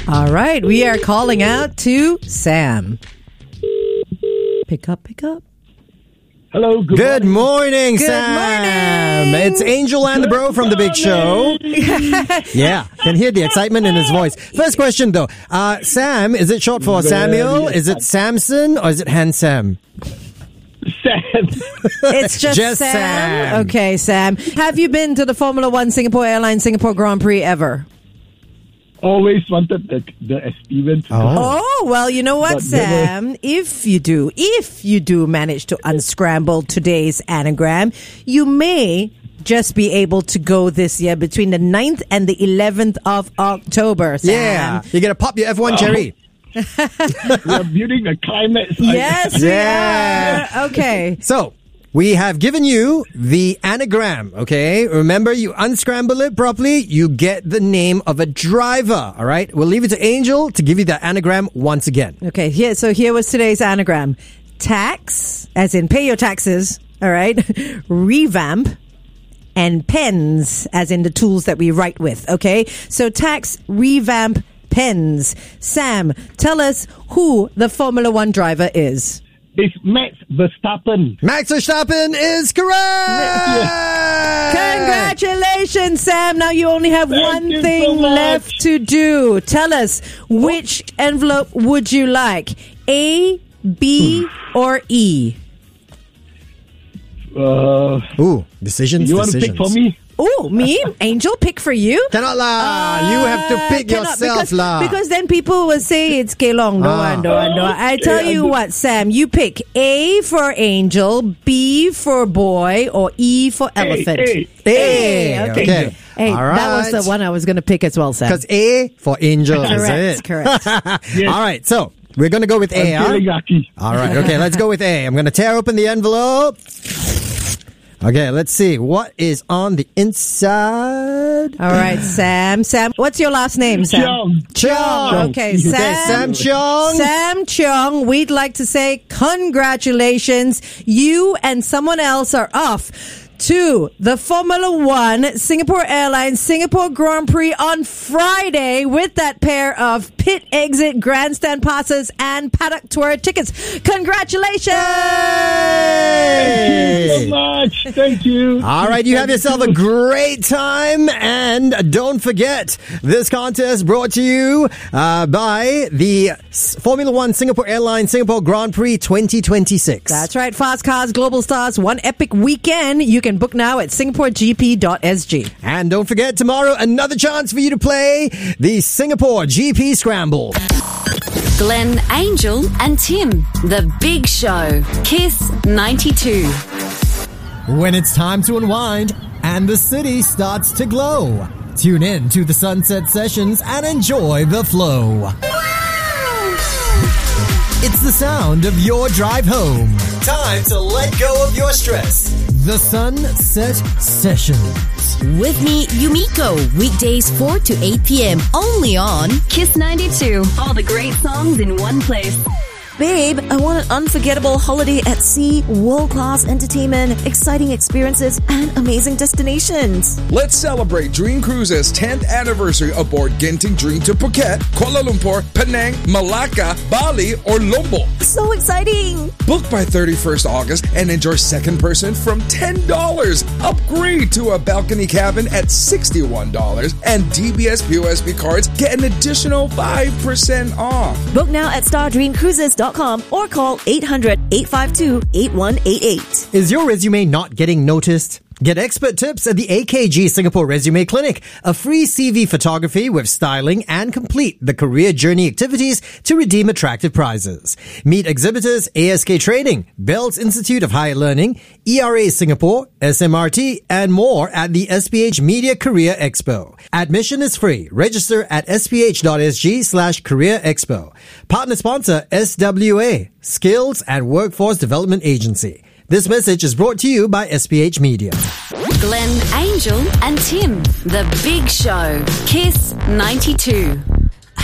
All right, we are calling out to Sam. Pick up. Hello, Good morning, Good Sam. morning. It's Angel and the Bro from The Big Show. Yeah, can hear the excitement in his voice. First question, though. Sam, is it short for Samuel? Is it Samson or is it Handsome? Sam. It's just Sam. Okay, Sam. Have you been to the Formula One Singapore Airlines Singapore Grand Prix ever? Always wanted the experience. Oh, well, you know what, But Sam? If you do manage to unscramble today's anagram, you may just be able to go this year between the 9th and the 11th of October, Sam. Yeah, you're going to pop your F1 cherry. We're building the climax. Yes, Yeah. we are. Okay. So, we have given you the anagram, okay? Remember, you unscramble it properly, you get the name of a driver, all right? We'll leave it to Angel to give you the anagram once again. Okay, here was today's anagram. Tax, as in pay your taxes, all right? Revamp. And pens, as in the tools that we write with, okay? So tax, revamp, pens. Sam, tell us who the Formula One driver is. It's Max Verstappen. Max Verstappen is correct! Congratulations, Sam. Now you only have one you thing so much. left to do. Tell us, which envelope would you like? A, B, or E? Ooh, decisions. You want to pick for me? Oh, me? Angel, pick for you? Cannot lah. You have to pick Cannot, yourself lah. because then people will say it's Kelong. No one. I tell you what, Sam, you pick A for Angel, B for boy, or E for elephant. A. Okay. Hey, All that was right. the one I was going to pick as well, Sam. Because A for Angel is it? Correct. All right, so we're going to go with A. I'm feeling lucky. All right, okay, let's go with A. I'm going to tear open the envelope. Okay, let's see. What is on the inside? All right, Sam. Sam, what's your last name, Sam? Chong. Okay, Sam. Sam Chong. Sam Chong, we'd like to say congratulations. You and someone else are off to the Formula One Singapore Airlines Singapore Grand Prix on Friday with that pair of pit exit grandstand passes and paddock tour tickets. Congratulations! Thank you so much. Thank you. All right, you have yourself a great time. And don't forget, this contest brought to you by the Formula One Singapore Airlines Singapore Grand Prix 2026. That's right. Fast Cars, Global Stars, one epic weekend. You can book now at singaporegp.sg. And don't forget, tomorrow, another chance for you to play the Singapore GP Scramble. Glenn, Angel, and Tim. The Big Show. Kiss 92. When it's time to unwind and the city starts to glow, tune in to the Sunset Sessions and enjoy the flow. It's the sound of your drive home. Time to let go of your stress. The Sunset Sessions. With me, Yumiko, weekdays 4 to 8 p.m. only on Kiss 92. All the great songs in one place. Babe, I want an unforgettable holiday at sea, world-class entertainment, exciting experiences, and amazing destinations. Let's celebrate Dream Cruises' 10th anniversary aboard Genting Dream to Phuket, Kuala Lumpur, Penang, Malacca, Bali, or Lombok. So exciting! Book by 31st August and enjoy second person from $10. Upgrade to a balcony cabin at $61. And DBS POSB cards get an additional 5% off. Book now at stardreamcruises.com or call 800-852-8188. Is your resume not getting noticed? Get expert tips at the AKG Singapore Resume Clinic, a free CV photography with styling and complete the career journey activities to redeem attractive prizes. Meet exhibitors ASK Trading, Bells Institute of Higher Learning, ERA Singapore, SMRT, and more at the SPH Media Career Expo. Admission is free. Register at sph.sg/Career Expo. Partner sponsor SWA, Skills and Workforce Development Agency. This message is brought to you by SPH Media. Glenn, Angel, and Tim. The Big Show. Kiss 92.